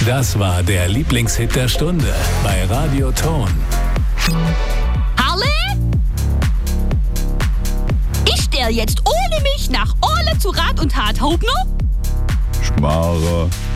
Das war der Lieblingshit der Stunde bei Radio Ton. Harle? Ich stell jetzt ohne mich nach Orle zu Rat und Tat. Hauptner? Schmarre.